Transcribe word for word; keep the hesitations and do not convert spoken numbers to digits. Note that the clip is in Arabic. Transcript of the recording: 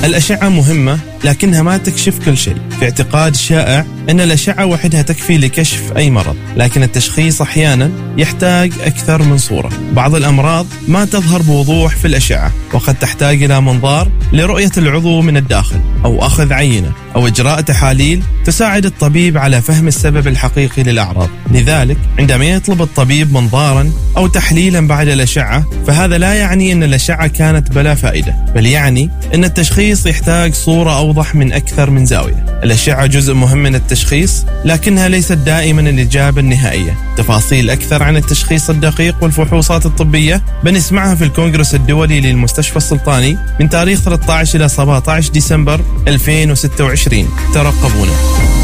الأشعة مهمة لكنها ما تكشف كل شيء. في اعتقاد شائع أن الأشعة وحدها تكفي لكشف أي مرض، لكن التشخيص أحيانا يحتاج أكثر من صورة. بعض الأمراض ما تظهر بوضوح في الأشعة، وقد تحتاج إلى منظار لرؤية العضو من الداخل، أو أخذ عينة، أو إجراء تحاليل تساعد الطبيب على فهم السبب الحقيقي للأعراض. لذلك عندما يطلب الطبيب منظارا أو تحليلا بعد الأشعة، فهذا لا يعني أن الأشعة كانت بلا فائدة، بل يعني أن التشخيص يحتاج صورة أوضح من أكثر من زاوية. الأشعة جزء مهم من التشخيص، لكنها ليست دائما الإجابة النهائية. تفاصيل أكثر عن التشخيص الدقيق والفحوصات الطبية بنسمعها في الكونغرس الدولي للمستشفى السلطاني من تاريخ ثلاثة عشر إلى سبعة عشر ديسمبر ألفين وستة وعشرين. ترقبونا.